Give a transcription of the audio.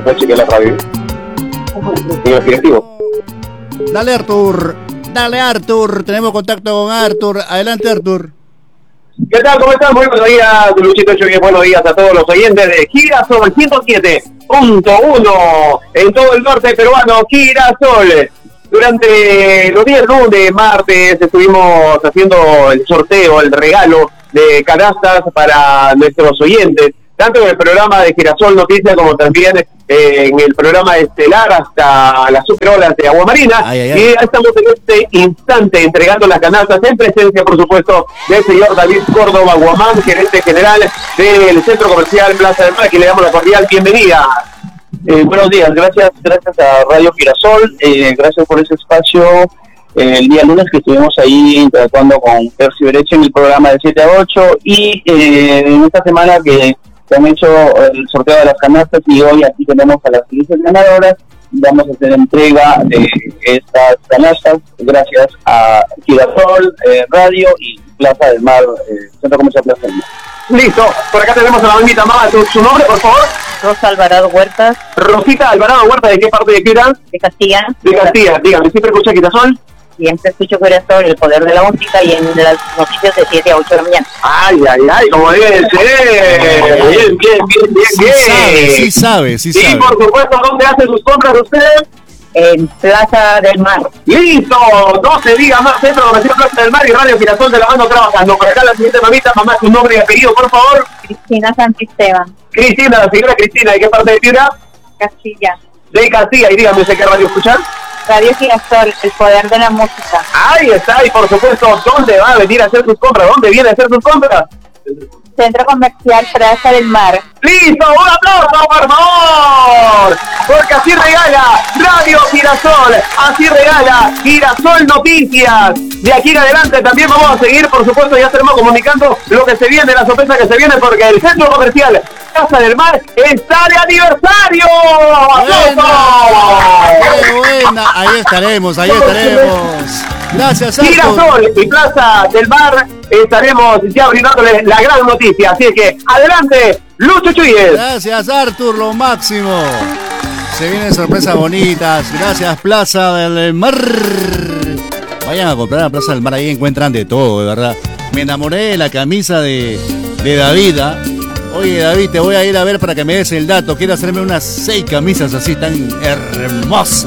después chequeé la radio. En el directivo. Dale Artur, tenemos contacto con Artur. Adelante, Artur. ¿Qué tal? ¿Cómo están? Muy buenos días, Luchito. Buenos días a todos los oyentes de Girasol 107.1 en todo el norte peruano. Girasol. Durante los días lunes, martes, estuvimos haciendo el sorteo, el regalo de canastas para nuestros oyentes, tanto en el programa de Girasol Noticias como también en el programa estelar hasta las superolas de Agua Marina. Y estamos en este instante entregando las canastas en presencia, por supuesto, del señor David Córdoba Guamán, gerente general del Centro Comercial Plaza del Mar, que le damos la cordial bienvenida. Buenos días, gracias a Radio Girasol, gracias por ese espacio. El día lunes que estuvimos ahí interactuando con Percy Bereche en el programa de 7 a 8 y en esta semana que se han hecho el sorteo de las canastas y hoy aquí tenemos a las siguientes ganadoras. Vamos a hacer entrega de estas canastas gracias a Girasol, Radio y Plaza del Mar, Centro Comercial Plaza del Mar. Listo, por acá tenemos a la mamita mamá. ¿Su nombre, por favor? Rosa Alvarado Huertas. Rosita Alvarado Huertas, ¿de qué parte de Quira? De Castilla. De Castilla, dígame, ¿siempre escucha Girasol? Siempre escucho Girasol, el poder de la música y en las noticias de 7 a 8 de la mañana. Ay, como debe ser. Bien. Sí sabe. Y por supuesto, ¿dónde hace sus compras usted? En Plaza del Mar. ¡Listo! No se diga más, Centro Comercial Plaza del Mar y Radio Girasol de la mano trabajando. Por acá la siguiente mamita, mamá, su nombre y apellido, por favor. Cristina Santisteban. Cristina, la señora Cristina, ¿de qué parte de Piura? Castilla. De Castilla, y dígame, ¿usted qué radio escuchar? Radio Girasol, el poder de la música. Ahí está, y por supuesto, ¿dónde va a venir a hacer sus compras? ¿Dónde viene a hacer sus compras? Centro Comercial Plaza del Mar. ¡Listo! ¡Un aplauso, por favor! Porque así regala Radio Girasol, así regala Girasol Noticias. De aquí en adelante también vamos a seguir, por supuesto, ya estaremos comunicando lo que se viene, la sorpresa que se viene, porque el Centro Comercial Plaza del Mar está de aniversario. ¡Qué buena! Ahí estaremos. Gracias, Artur. Girasol y Plaza del Mar estaremos ya brindándoles la gran noticia. Así es que, adelante, Lucho Chuyes. Gracias, Artur, lo máximo. Se vienen sorpresas bonitas. Gracias, Plaza del Mar. Vayan a comprar a Plaza del Mar, ahí encuentran de todo, de verdad. Me enamoré de la camisa de David. Oye, David, te voy a ir a ver para que me des el dato. Quiero hacerme unas 6 camisas así tan hermosas.